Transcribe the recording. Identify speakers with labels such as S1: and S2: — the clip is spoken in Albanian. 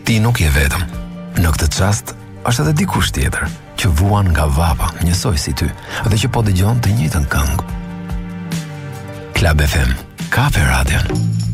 S1: Ti nuk je vetëm. Në këtë çast është edhe dikush tjetër që vuan nga vapa, njësoj si ty, dhe që po dëgjon të njëjtën këngë. Club FM, Kafe Radio.